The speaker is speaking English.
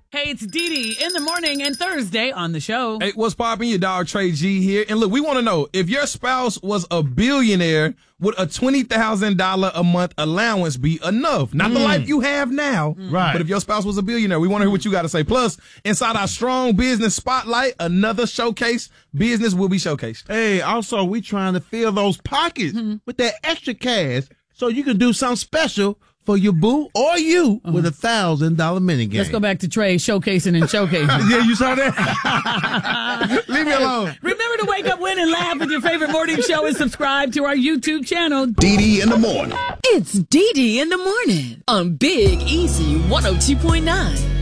Hey, it's Dee Dee in the morning and Thursday on the show. Hey, what's poppin'? Your dog Trey G here. And look, we want to know, if your spouse was a billionaire, would a $20,000 a month allowance be enough? Not the life you have now, right? But if your spouse was a billionaire, we want to hear what you got to say. Plus, inside our Strong Business Spotlight, another showcase. Business will be showcased. Hey, also, we trying to fill those pockets with that extra cash so you can do something special for your boo or you with $1,000 minigame. Let's go back to Trey showcasing and showcasing. Yeah, you saw that? Leave me alone. Remember to wake up, win, and laugh with your favorite morning show and subscribe to our YouTube channel. Dee Dee in the morning. It's Dee Dee in the morning on Big Easy 102.9.